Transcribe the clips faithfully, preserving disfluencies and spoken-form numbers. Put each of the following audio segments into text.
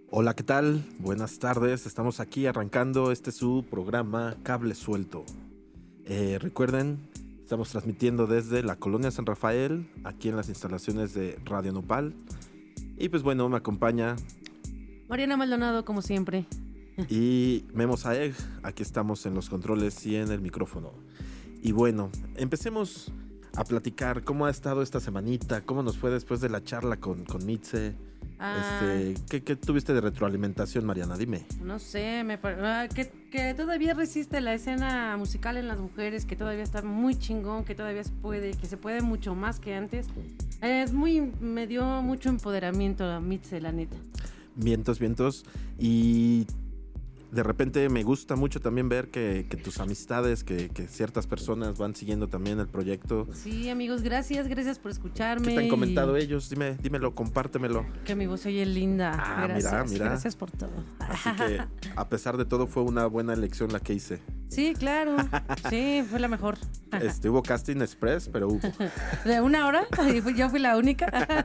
Hola, ¿qué tal? Buenas tardes, estamos aquí arrancando este su programa Cable Suelto. Eh, recuerden, estamos transmitiendo desde la Colonia San Rafael, aquí en las instalaciones de Radio Nopal. Y pues bueno, me acompaña Mariana Maldonado, como siempre. Y Memo Saeg, aquí estamos en los controles y en el micrófono. Y bueno, empecemos a platicar cómo ha estado esta semanita, cómo nos fue después de la charla con, con Mitze. Ah, Este, ¿qué, ¿Qué tuviste de retroalimentación, Mariana? Dime. no sé, me par- ah, que, que todavía resiste la escena musical en las mujeres, que todavía está muy chingón, que todavía se puede, que se puede mucho más que antes. Es muy, me dio mucho empoderamiento a Mitze, la neta. Vientos, vientos. Y de repente me gusta mucho también ver que, que tus amistades, que, que ciertas personas van siguiendo también el proyecto. Sí, amigos, gracias, gracias por escucharme. ¿Qué te han y comentado ellos? Dime, dímelo, compártemelo. Que mi voz se oye linda. Ah, gracias, mira, mira. gracias por todo. Así que, a pesar de todo, fue una buena elección la que hice. Sí, claro. Sí, fue la mejor. Este, hubo casting express, pero hubo. De una hora, y fui- yo fui la única.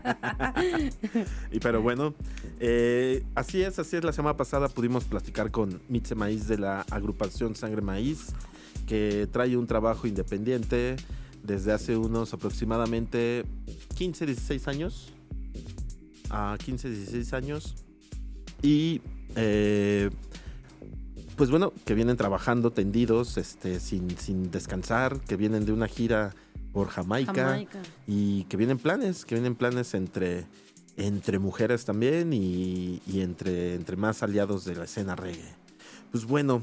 Y pero bueno, eh, así es, así es. La semana pasada pudimos platicar con Mitze Maíz de la agrupación Sangre Maíz, que trae un trabajo independiente desde hace unos aproximadamente quince, dieciséis años. A quince, dieciséis años. Y eh, pues bueno, que vienen trabajando tendidos, este, sin, sin descansar, que vienen de una gira por Jamaica, Jamaica. y que vienen planes, que vienen planes entre, entre mujeres también y, y entre, entre más aliados de la escena reggae. Pues bueno,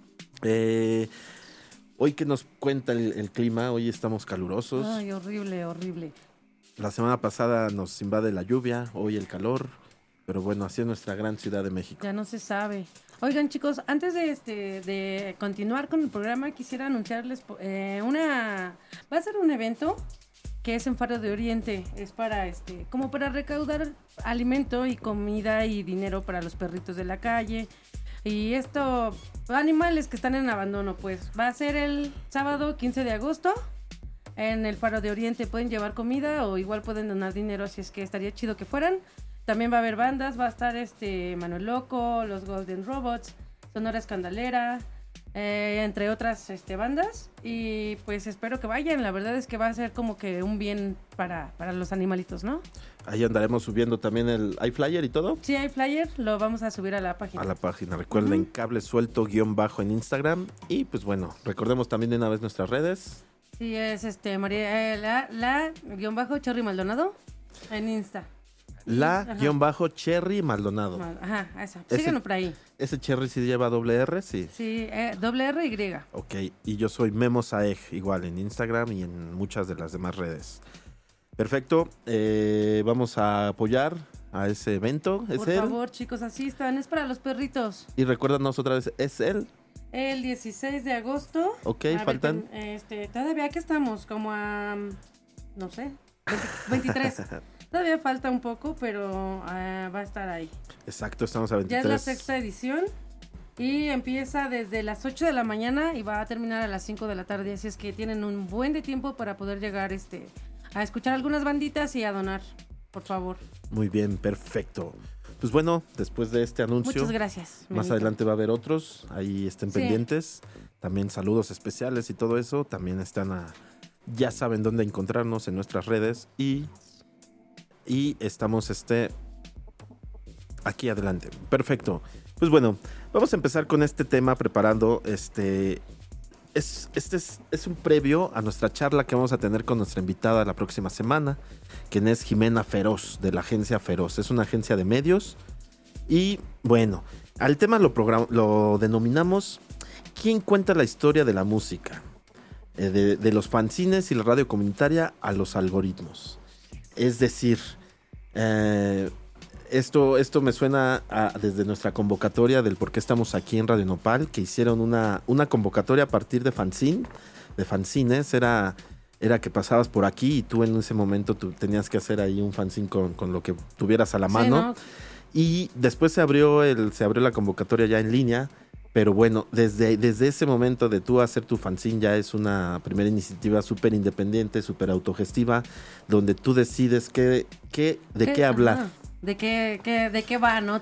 eh, hoy que nos cuenta el, el clima, hoy estamos calurosos. Ay, horrible, horrible. La semana pasada nos invade la lluvia, hoy el calor, pero bueno, así es nuestra gran Ciudad de México. Ya no se sabe. Oigan, chicos, antes de este de continuar con el programa, quisiera anunciarles eh, una va a ser un evento que es en Faro de Oriente, es para este como para recaudar alimento y comida y dinero para los perritos de la calle. Y esto, animales que están en abandono, pues va a ser el sábado quince de agosto en el Faro de Oriente. Pueden llevar comida o igual pueden donar dinero, así es que estaría chido que fueran. También va a haber bandas, va a estar este Manuel Loco, los Golden Robots, Sonora Escandalera, eh, entre otras este, bandas. Y pues espero que vayan, la verdad es que va a ser como que un bien para, para los animalitos, ¿no? Ahí andaremos subiendo también el iFlyer y todo. Sí, hay flyer, lo vamos a subir a la página. A la página, recuerden, uh-huh. Cable Suelto guión bajo en Instagram. Y pues bueno, recordemos también de una vez nuestras redes. Sí, es este María, eh, la, la guión bajo Cherry Maldonado en Insta. La Ajá. guión bajo Cherry Maldonado. Ajá, esa. Ese, Síganos por ahí. ¿Ese Cherry sí lleva doble R? Sí. Sí, eh, doble R Y. Ok, y yo soy Memo Saeg, igual en Instagram y en muchas de las demás redes. Perfecto, eh, vamos a apoyar a ese evento. ¿Es por él? favor, chicos, asistan, es para los perritos. Y recuérdanos otra vez, ¿es él? El dieciséis de agosto. Ok, a faltan. Ver, este, todavía que estamos, como a, no sé, veintitrés. Todavía falta un poco, pero uh, va a estar ahí. Exacto, estamos a veintitrés. Ya es la sexta edición y empieza desde las ocho de la mañana y va a terminar a las cinco de la tarde. Así es que tienen un buen de tiempo para poder llegar este, a escuchar algunas banditas y a donar, por favor. Muy bien, perfecto. Pues bueno, después de este anuncio, muchas gracias. Más Benito. adelante va a haber otros, ahí estén Sí. pendientes. También saludos especiales y todo eso. También están a, ya saben dónde encontrarnos en nuestras redes y, y estamos este aquí adelante. Perfecto. Pues bueno, vamos a empezar con este tema preparando este. Es, este es, es un previo a nuestra charla que vamos a tener con nuestra invitada la próxima semana, quien es Jimena Feroz, de la agencia Feroz. Es una agencia de medios. Y bueno, al tema lo, program- lo denominamos ¿Quién cuenta la historia de la música? Eh, de, de los fanzines y la radio comunitaria a los algoritmos. Es decir, eh, esto, esto me suena a, desde nuestra convocatoria del por qué estamos aquí en Radio Nopal, que hicieron una, una convocatoria a partir de fanzine, de fanzines. Era, era que pasabas por aquí y tú en ese momento tú tenías que hacer ahí un fanzine con, con lo que tuvieras a la mano. Sí, ¿no? Y después se abrió, el, se abrió la convocatoria ya en línea. Pero bueno, desde, desde ese momento de tú hacer tu fanzine ya es una primera iniciativa súper independiente, súper autogestiva, donde tú decides qué, qué, de qué, qué hablar. Ajá. ¿De qué, qué, de qué va, no?